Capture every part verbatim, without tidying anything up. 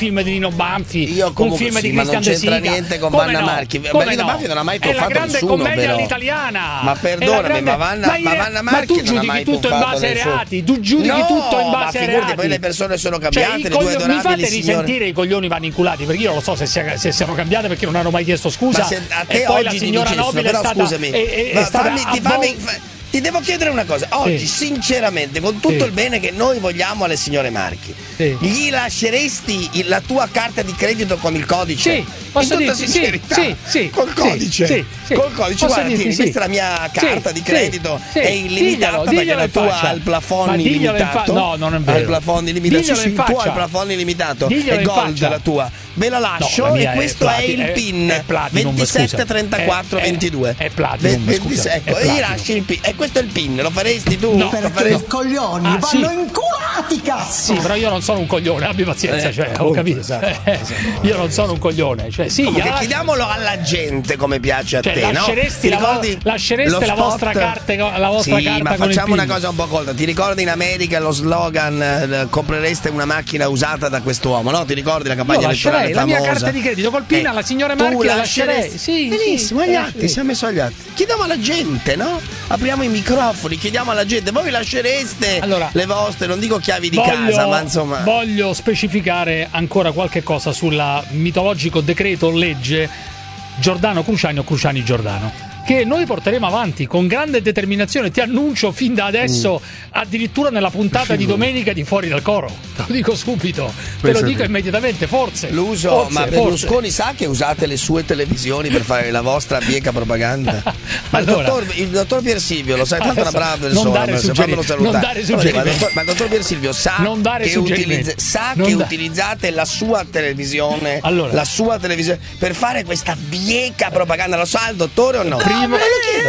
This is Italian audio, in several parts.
film di Nino Banfi, Io un film sì, di ma Cristian non De c'entra Sica. niente con Come Vanna no? Marchi. Come Nino no? Banfi non ha mai È la tuffato grande nessuno, commedia però. all'italiana. Ma È la perdonami, grande- ma Vanna, ma ma io- Vanna ma Marchi tu non ha giudichi mai tutto in tuffato base ai nessuno. reati, tu giudichi No, tutto in ma base ai figurati, reati. poi le persone sono Cioè, cambiate, i le cogli- due mi adorabili fate signore. risentire i coglioni vanno inculati, perché io non lo so se, sia, se siano cambiate perché non hanno mai chiesto scusa. Ma se a te e poi la oggi ti signora dicessero, Nobile è però stata, scusami, è, è, ma è stata fammi, ti, a fammi, vol- fa- ti devo chiedere una cosa. Oggi, Sì. sinceramente, con tutto Sì. il bene che noi vogliamo alle signore Marchi, Sì. gli lasceresti il- la tua carta di credito con il codice? Sì, posso in tutta dirti, sì, sincerità, sì, sì, col sì, codice, sì, sì. col codice. Posso Guarda, dirti, tieni, sì. questa è la mia carta Sì, di sì, credito, sì. è illimitata Diglielo, perché diglielo la in tua faccia. ha il plafond Ma diglielo in illimitato. fa- no, non è vero. Ha il plafond illimitato. Diglielo Sì, in sì, tu hai faccia. il plafond illimitato. Diglielo È in gold faccia. la tua. Ve la lascio No, la mia e questo è è, plati- il è- pin è platinum, ventisette scusa. trentaquattro È- è- ventidue. è platinum, Ve- scusa, ventisette, è ecco, e gli platinum. lasci il pin. E questo è il pin, lo faresti tu? No, Lo Perché faresti? i coglioni Ah, vanno sì. inculati, cazzo! Sì, però io non sono un coglione, abbi pazienza, Eh, cioè, ho appunto, capito. esatto, Eh, Io non sono un coglione, cioè sì, Comunque, gliela- chiediamolo alla gente come piace a cioè, te, no? lasceresti, Ti la, vo- ricordi lascereste lo la spot? vostra carta, la vostra sì, carta ma con il facciamo una PIN? cosa un po' colta. Ti ricordi in America lo slogan eh, comprereste una macchina usata da quest'uomo, no? Ti ricordi la campagna Io lascerei elettorale la famosa? mia carta di credito col PIN Eh, alla signora tu Marchi, la lascerei. lasceresti? Sì, benissimo, sì, agli la atti, lascerei. siamo messi agli atti. Chiediamo alla gente, no? Apriamo i microfoni, chiediamo alla gente. Voi lascereste Allora, le vostre, non dico chiavi di Voglio, casa, ma insomma. voglio specificare ancora qualche cosa sulla mitologico decreto legge Giordano Cruciani o Cruciani Giordano, che noi porteremo avanti con grande determinazione. Ti annuncio fin da adesso, mm. addirittura nella puntata di domenica di Fuori dal Coro. Te lo dico subito, te lo dico immediatamente. Forse L'uso, forse, ma forse. Berlusconi sa che usate le sue televisioni per fare la vostra bieca propaganda? Ma Allora, il, dottor, il dottor Pier Silvio lo sai, tanto è una brava persona, non dare ma se fammelo suggerimenti, salutare. non dare suggerimenti. Ma il dottor, ma il dottor Pier Silvio sa Non dare che, suggerimenti. utilizza, sa Non che da- utilizzate la sua televisione, Allora. la sua televisione per fare questa bieca propaganda. Lo sa il dottore o no? Primo- Me lo chiedo.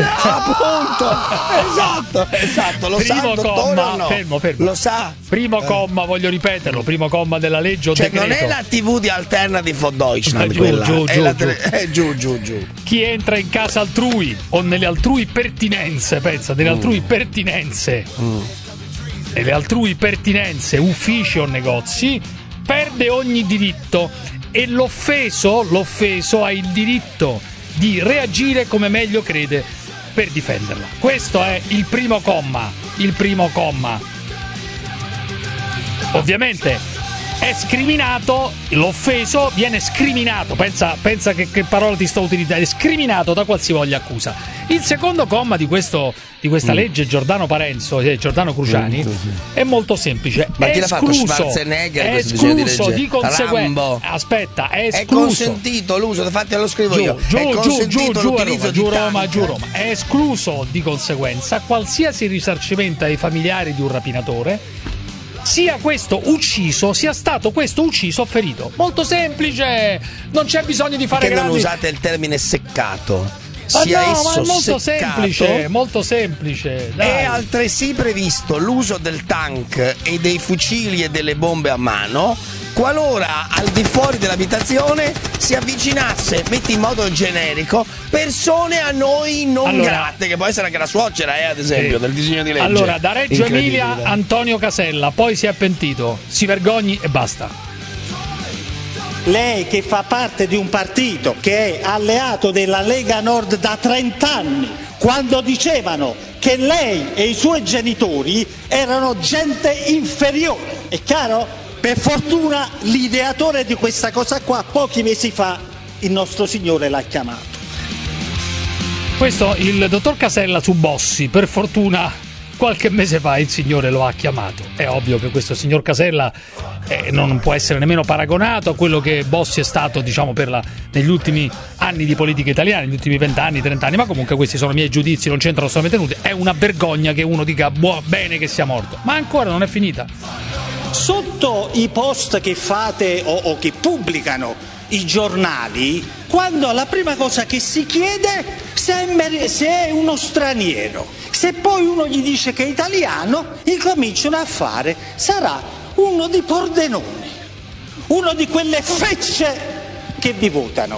Appunto, esatto, esatto. Lo sa Primo il dottore comma, o no? fermo, fermo. Lo sa. Primo comma, voglio ripeterlo, primo comma della legge o Cioè, decreto. non è la tivù di Alternative for Deutschland, Ma giù, quella. giù, è giù, la giù. tele- eh, giù, giù, giù. Chi entra in casa altrui o nelle altrui pertinenze, pensa, nelle altrui pertinenze, nelle altrui pertinenze, uffici o negozi, perde ogni diritto e l'offeso, l'offeso ha il diritto di reagire come meglio crede per difenderla. Questo è il primo comma, il primo comma. Ovviamente è scriminato, l'offeso viene scriminato, pensa, pensa che, che parola ti sto utilizzando, è scriminato da qualsivoglia accusa. Il secondo comma di, questo, di questa Mm. legge Giordano Parenzo, eh, Giordano Cruciani, Mm, sì. è molto semplice. Ma è chi l'ha fatto? escluso, Schwarzenegger, è questo disegno di escluso legge? di conseguenza. Rambo? Aspetta, è È escluso. consentito l'uso, infatti lo scrivo Giù, io. giù, è giù, consentito giù, giù, a l'utilizzo Roma, di giù Roma, tank. giù Roma. È escluso di conseguenza qualsiasi risarcimento ai familiari di un rapinatore, sia questo ucciso, sia stato questo ucciso o ferito. Molto semplice, non c'è bisogno di fare Perché non grandi... usate il termine seccato? Ma Sia no, esso ma è molto seccato, semplice, molto semplice. Dai. È altresì previsto l'uso del tank e dei fucili e delle bombe a mano qualora al di fuori dell'abitazione si avvicinasse, metti in modo generico, persone a noi non Allora- grate, che può essere anche la suocera, eh, ad esempio, Sì. del disegno di legge. Allora, da Reggio Incredibile. Emilia Antonio Casella, poi si è pentito, si vergogni e basta. Lei che fa parte di un partito che è alleato della Lega Nord da trenta anni, quando dicevano che lei e i suoi genitori erano gente inferiore. È chiaro? Per fortuna l'ideatore di questa cosa qua pochi mesi fa il nostro Signore l'ha chiamato. Questo il dottor Casella su Bossi, per fortuna qualche mese fa il signore lo ha chiamato. È ovvio che questo signor Casella eh, non può essere nemmeno paragonato a quello che Bossi è stato, diciamo, per la, negli ultimi anni di politica italiana, negli ultimi vent'anni, trent'anni, ma comunque questi sono i miei giudizi, non c'entrano assolutamente nulla. È una vergogna che uno dica buo, bene che sia morto, ma ancora non è finita. Sotto i post che fate o, o che pubblicano i giornali, quando la prima cosa che si chiede se è, mer- se è uno straniero, se poi uno gli dice che è italiano, incominciano a fare, sarà uno di Pordenone, uno di quelle fecce che vi votano.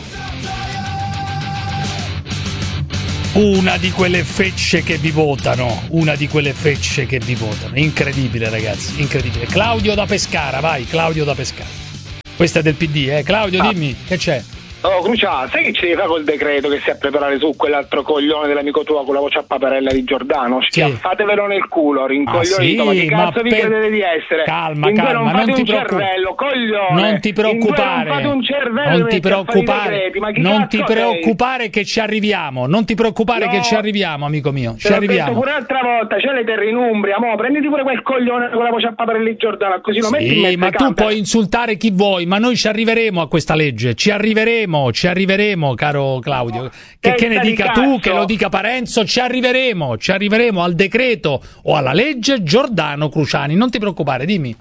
Una di quelle fecce che vi votano, una di quelle fecce che vi votano. Incredibile, ragazzi, incredibile. Claudio da Pescara, vai, Claudio da Pescara. Questa è del P D, eh. Claudio, Ah. dimmi, che c'è? Oh, Cruciale, sai che ci devi fare col decreto che si è preparato su quell'altro coglione dell'amico tuo con la voce a paperella di Giordano? Schiaffatevelo nel culo, rincoglionito, Ah, ma sì, che cazzo ma vi per- credete di essere? Calma, in due calma, non fate non ti un preoccup- cervello, coglione! Non ti preoccupare, In due non fate un cervello, non vi ti metti a fare i preoccupare, decreti, ma chi non cazzo ti sei? preoccupare che ci arriviamo, non ti preoccupare No. che ci arriviamo, amico mio, ci Te l'ho detto arriviamo. pure l'altra volta, c'è le terre in Umbria, mo prenditi pure quel coglione con la voce a paperella di Giordano, così lo metti in Sì, mezzo ma ai tu campi. puoi insultare chi vuoi, ma noi ci arriveremo a questa legge, ci arriveremo, ci arriveremo, caro Claudio. Che, che ne Testa di dica tu, cazzo. che lo dica Parenzo, ci arriveremo, ci arriveremo al decreto o alla legge Giordano Cruciani, non ti preoccupare, dimmi.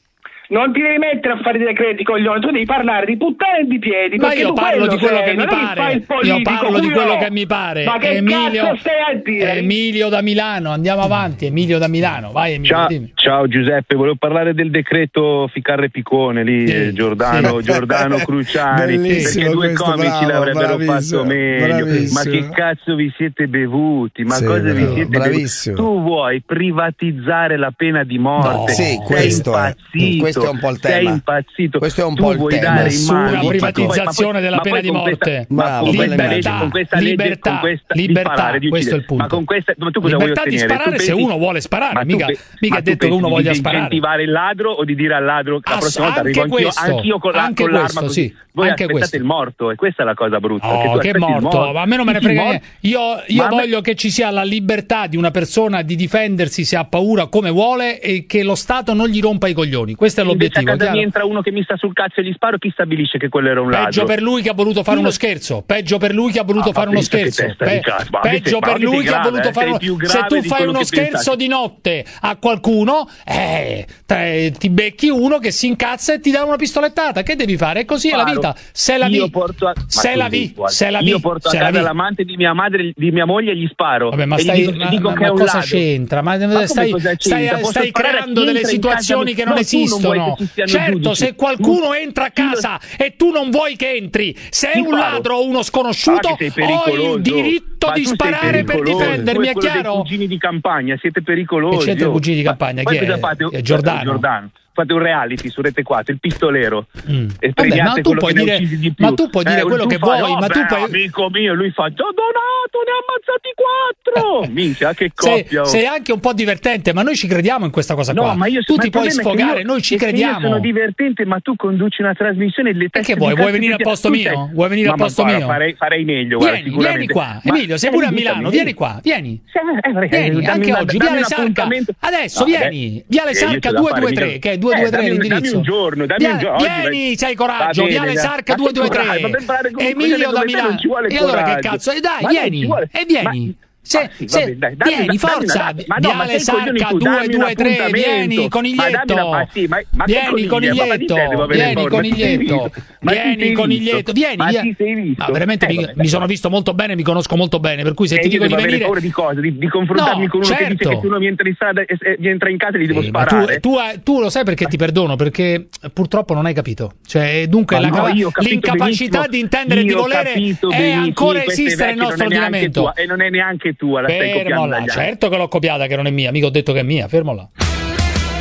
Non ti devi mettere a fare i decreti, coglione, tu devi parlare di puttane e di piedi. Ma perché io tu parlo quello di quello sei, che mi non è pare, fai il io politico, parlo di culo. quello che mi pare. Ma che Emilio, cazzo stai a dire? Emilio da Milano, andiamo avanti, Emilio da Milano, vai Emilio, Ciao, dimmi. ciao Giuseppe, volevo parlare del decreto Ficarre Piccone lì, Sì, eh, Giordano, sì. Giordano Cruciani, Bellissimo perché due questo, comici bravo, l'avrebbero bravissimo, fatto meglio. bravissimo. Ma che cazzo vi siete bevuti? Ma Sì, cosa vi bravo, siete bravissimo. bevuti? Tu vuoi privatizzare la pena di morte? No. Sì, Sei questo è. impazzito, Questo è un po' il sei tema. impazzito. Questo è un Tu po' il vuoi tema. dare in Nessuna mano privatizzazione della ma pena poi di con questa- morte. ma Bravo, con questa bella legge, immagine. con questa legge, Libertà, con questa libertà, di sparare, di questo è il uccidere. punto. Ma con questa, ma tu cosa Libertà vuoi di ottenere? sparare Tu se pensi- uno vuole sparare, ma tu mica- pe- mica ma è tu detto che pensi uno voglia di sparare. incentivare il ladro o di dire al ladro la Ass- prossima volta anche arrivo anch'io, questo, anch'io con, la, anche con l'arma questo, così. sì, Voi anche aspettate questo. il morto e questa è la cosa brutta. che tu Oh, che aspetti il morto, ma a me non me ne Tutti frega morti. niente. Io, io Ma a me- voglio che ci sia la libertà di una persona di difendersi se ha paura come vuole e che lo Stato non gli rompa i coglioni. Questo è Invece l'obiettivo. a casa chiaro? mi entra uno che mi sta sul cazzo e gli sparo, chi stabilisce che quello era un ladro? Peggio per lui che ha voluto fare Io- uno scherzo. Peggio per lui che ha voluto Ah, fare ma uno pensa che scherzo. testa di cazzo, ma peggio che- ma per che lui sei che ha grave, voluto eh, fare sei uno più Se grave tu di fai quello uno che scherzo pensate. di notte a qualcuno, eh, te- ti becchi uno che si incazza e ti dà una pistolettata. Che devi fare? È così è la Sparo. vita. Se la Io vi, porto a, se ma la così, vi, guarda. se la vi, Io porto a se la casa vi. l'amante di mia madre, di mia moglie e gli sparo. Vabbè, ma E gli stai, dico, ma, dico ma- che ma è un cosa ladro. c'entra? Ma Ma come stai, cosa stai, c'entra? Posso stai sparare a creando chi delle entra in casa situazioni mia? che non No, tu non vuoi esistono. che ci siano Certo, giudici. se qualcuno Tu- entra a io lo- casa e tu non vuoi che entri, se è Ti un sparo. ladro o uno sconosciuto, Ah, che sei ho il pericoloso. diritto Ma di tu sei sparare per pericoloso. difendermi, Tu è quello dei chiaro? cugini di campagna, siete pericolosi. E c'entra i oh. cugini di Ma campagna, poi chi è? cosa fate? È Giordano. Giordano. Fate un reality su Rete quattro, il pistolero. Mm. E Vabbè, premiate ma tu quello puoi che ne dire- ha uccisi di più. ma tu puoi dire Eh, quello tu che fai, vuoi, "Oh, ma tu beh, puoi- amico mio", lui fa: "Ti ho donato, ne ha ammazzati quattro". Minchia, che Sei, coppia. oh. sei anche un po' divertente, ma noi ci crediamo in questa cosa No, qua. ma io tu ma ti il puoi problema è che sfogare, io- noi ci è che crediamo. Io sono divertente, ma tu conduci una trasmissione e le E teste che vuoi? di Vuoi cazzo venire che al ti- posto tu mio? sei- Vuoi venire al Ma- ma posto guarda, mio? Farei, farei meglio, guarda, Vieni, sicuramente. vieni qua, Ma- Emilio, sei eh, pure a ditemi, Milano, vieni. vieni qua, vieni. Sì, eh, eh, Vieni, dammi anche una- oggi, dammi Viale un Sarca. appuntamento. Adesso No, vieni, eh, Viale eh, io Sarca c'ho da fare, duecentoventitré, mica- che è Eh, duecentoventitré dammi un- l'indirizzo. dammi un giorno, dammi Vieni, un giorno. Oggi vieni, vai- c'hai coraggio, Va bene, Viale dai. Sarca Ma che coraggio? duecentoventitré. Ma per parlare con- Emilio con da te non Milano. ci vuole E allora che coraggio. cazzo? E dai, Ma non ci vieni, vuole- e vieni. Ma- Se, Ah, sì, se- vabbè, dai, dammi vieni, una- dammi forza, una- ma no, ma Viale sei coglioni Sarca tu, dammi un duecentoventitré, vieni, appuntamento. coniglietto. Ma dammi una- ma sì, ma- ma che Vieni, coniglia? coniglietto, Ma ti serve, va bene, vieni, porca, ma ti sei coniglietto, visto? Ma ti vieni, sei coniglietto, visto? vieni, Ma via. ti sei visto? Ma veramente Eh, mi, vabbè, mi dai. sono visto molto bene, mi conosco molto bene, per cui se E ti io dico di devo avere venire... paura di cosa? Di, di confrontarmi No, con uno che dice certo. che se uno mi entra in strada e, e mi entra in casa gli devo Eh, ma tu, sparare. tu, hai- tu lo sai perché ti perdono? Perché purtroppo non hai capito. Cioè, dunque, Ma la no, cava- io ho capito l'incapacità benissimo. di intendere e di Io ho volere capito è benissimo, ancora questa esistere è nel vecchia, nostro non è neanche ordinamento. tua, e non è neanche tua, la stai Fermola, copiando dagli altri. certo che l'ho copiata, che non è mia, mica ho detto che è mia, fermola.